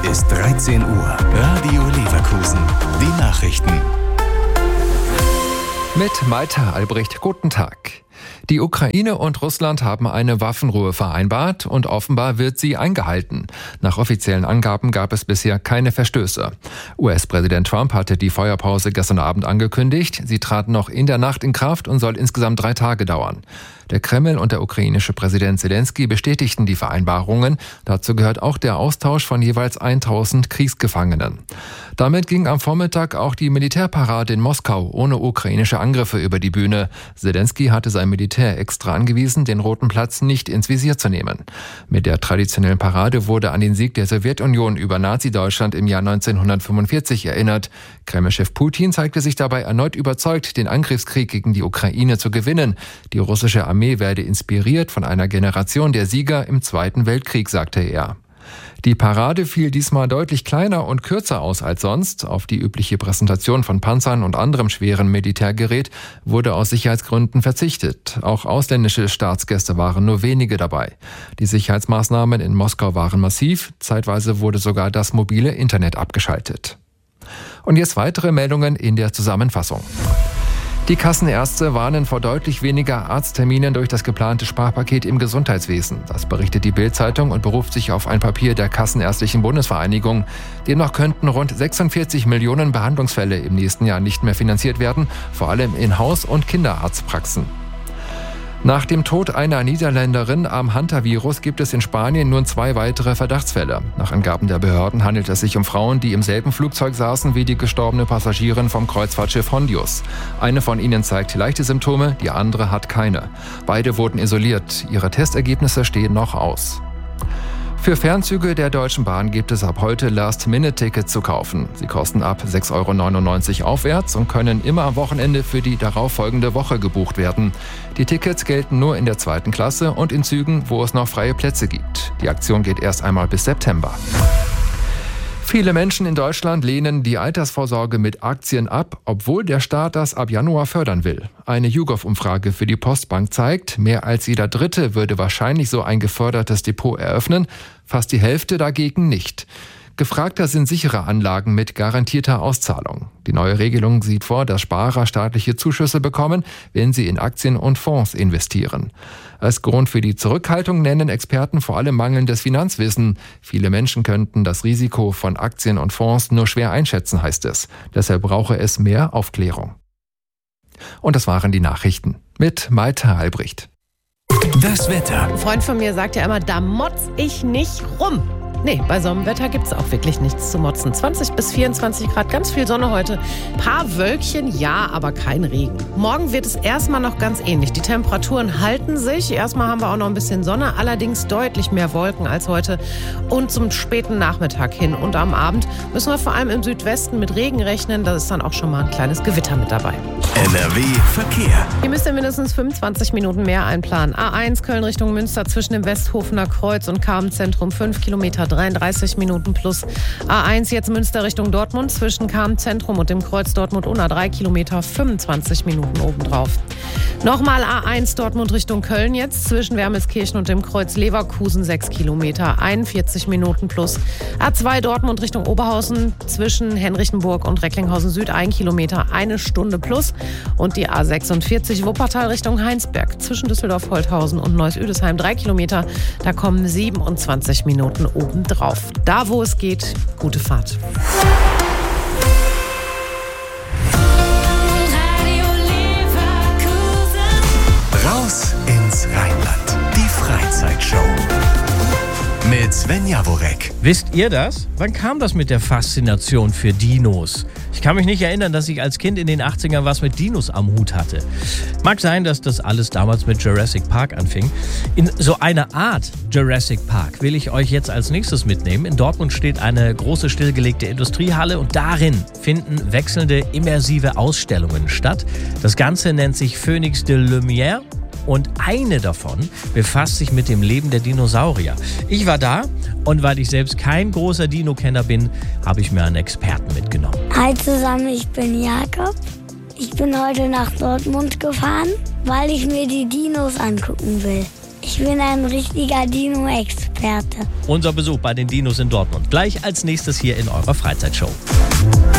Es ist 13 Uhr. Radio Leverkusen. Die Nachrichten. Mit Malte Albrecht, guten Tag. Die Ukraine und Russland haben eine Waffenruhe vereinbart und offenbar wird sie eingehalten. Nach offiziellen Angaben gab es bisher keine Verstöße. US-Präsident Trump hatte die Feuerpause gestern Abend angekündigt. Sie trat noch in der Nacht in Kraft und soll insgesamt 3 Tage dauern. Der Kreml und der ukrainische Präsident Zelensky bestätigten die Vereinbarungen. Dazu gehört auch der Austausch von jeweils 1000 Kriegsgefangenen. Damit ging am Vormittag auch die Militärparade in Moskau ohne ukrainische Angriffe über die Bühne. Zelensky hatte sein Militär extra angewiesen, den Roten Platz nicht ins Visier zu nehmen. Mit der traditionellen Parade wurde an den Sieg der Sowjetunion über Nazi-Deutschland im Jahr 1945 erinnert. Kreml-Chef Putin zeigte sich dabei erneut überzeugt, den Angriffskrieg gegen die Ukraine zu gewinnen. Die russische Armee werde inspiriert von einer Generation der Sieger im Zweiten Weltkrieg, sagte er. Die Parade fiel diesmal deutlich kleiner und kürzer aus als sonst. Auf die übliche Präsentation von Panzern und anderem schweren Militärgerät wurde aus Sicherheitsgründen verzichtet. Auch ausländische Staatsgäste waren nur wenige dabei. Die Sicherheitsmaßnahmen in Moskau waren massiv. Zeitweise wurde sogar das mobile Internet abgeschaltet. Und jetzt weitere Meldungen in der Zusammenfassung. Die Kassenärzte warnen vor deutlich weniger Arztterminen durch das geplante Sparpaket im Gesundheitswesen. Das berichtet die Bild-Zeitung und beruft sich auf ein Papier der Kassenärztlichen Bundesvereinigung. Demnach könnten rund 46 Millionen Behandlungsfälle im nächsten Jahr nicht mehr finanziert werden, vor allem in Haus- und Kinderarztpraxen. Nach dem Tod einer Niederländerin am Hantavirus gibt es in Spanien nun 2 weitere Verdachtsfälle. Nach Angaben der Behörden handelt es sich um Frauen, die im selben Flugzeug saßen wie die gestorbene Passagierin vom Kreuzfahrtschiff Hondius. Eine von ihnen zeigt leichte Symptome, die andere hat keine. Beide wurden isoliert. Ihre Testergebnisse stehen noch aus. Für Fernzüge der Deutschen Bahn gibt es ab heute Last-Minute-Tickets zu kaufen. Sie kosten ab 6,99 € aufwärts und können immer am Wochenende für die darauffolgende Woche gebucht werden. Die Tickets gelten nur in der 2. Klasse und in Zügen, wo es noch freie Plätze gibt. Die Aktion geht erst einmal bis September. Viele Menschen in Deutschland lehnen die Altersvorsorge mit Aktien ab, obwohl der Staat das ab Januar fördern will. Eine YouGov-Umfrage für die Postbank zeigt, mehr als jeder Dritte würde wahrscheinlich so ein gefördertes Depot eröffnen, fast die Hälfte dagegen nicht. Gefragter sind sichere Anlagen mit garantierter Auszahlung. Die neue Regelung sieht vor, dass Sparer staatliche Zuschüsse bekommen, wenn sie in Aktien und Fonds investieren. Als Grund für die Zurückhaltung nennen Experten vor allem mangelndes Finanzwissen. Viele Menschen könnten das Risiko von Aktien und Fonds nur schwer einschätzen, heißt es. Deshalb brauche es mehr Aufklärung. Und das waren die Nachrichten mit Malte Albrecht. Das Wetter. Ein Freund von mir sagt ja immer, da motz ich nicht rum. Nee, bei so einem Wetter gibt es auch wirklich nichts zu motzen. 20 bis 24 Grad, ganz viel Sonne heute. Paar Wölkchen, ja, aber kein Regen. Morgen wird es erstmal noch ganz ähnlich. Die Temperaturen halten sich. Erstmal haben wir auch noch ein bisschen Sonne, allerdings deutlich mehr Wolken als heute. Und zum späten Nachmittag hin und am Abend müssen wir vor allem im Südwesten mit Regen rechnen. Da ist dann auch schon mal ein kleines Gewitter mit dabei. NRW Verkehr. Ihr müsst ja mindestens 25 Minuten mehr einplanen. A1 Köln Richtung Münster zwischen dem Westhofener Kreuz und Carmen-Zentrum 5 Kilometer 33 Minuten plus. A1 jetzt Münster Richtung Dortmund zwischen Carmen-Zentrum und dem Kreuz Dortmund-Unna 3 Kilometer 25 Minuten obendrauf. Nochmal A1 Dortmund Richtung Köln jetzt zwischen Wermelskirchen und dem Kreuz Leverkusen 6 Kilometer 41 Minuten plus. A2 Dortmund Richtung Oberhausen zwischen Henrichenburg und Recklinghausen Süd 1 Kilometer 1 Stunde plus. Und die A46 Wuppertal Richtung Heinsberg zwischen Düsseldorf-Holthausen und Neuss-Üdesheim 3 Kilometer. Da kommen 27 Minuten obendrauf. Da, wo es geht, gute Fahrt. Raus ins Rheinland. Die Freizeitshow. Mit Sven Jaworek. Wisst ihr das? Wann kam das mit der Faszination für Dinos? Ich kann mich nicht erinnern, dass ich als Kind in den 80ern was mit Dinos am Hut hatte. Mag sein, dass das alles damals mit Jurassic Park anfing. In so eine Art Jurassic Park will ich euch jetzt als nächstes mitnehmen. In Dortmund steht eine große stillgelegte Industriehalle und darin finden wechselnde immersive Ausstellungen statt. Das Ganze nennt sich Phoenix de Lumière. Und eine davon befasst sich mit dem Leben der Dinosaurier. Ich war da und weil ich selbst kein großer Dino-Kenner bin, habe ich mir einen Experten mitgenommen. Hi zusammen, ich bin Jakob. Ich bin heute nach Dortmund gefahren, weil ich mir die Dinos angucken will. Ich bin ein richtiger Dino-Experte. Experte. Unser Besuch bei den Dinos in Dortmund. Gleich als nächstes hier in eurer Freizeitshow.